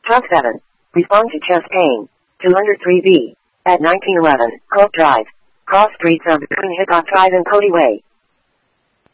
Truck 7. Respond to chest pain. 203B. At 1911, Hope Drive. Cross streets are between Hickok Drive and Cody Way.